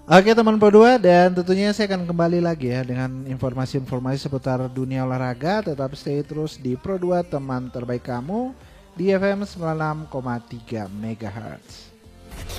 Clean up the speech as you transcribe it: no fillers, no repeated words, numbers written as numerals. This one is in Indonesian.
Oke teman Pro 2, dan tentunya saya akan kembali lagi ya dengan informasi-informasi seputar dunia olahraga. Tetap stay terus di Pro 2, teman terbaik kamu, di FM 96,3 MHz.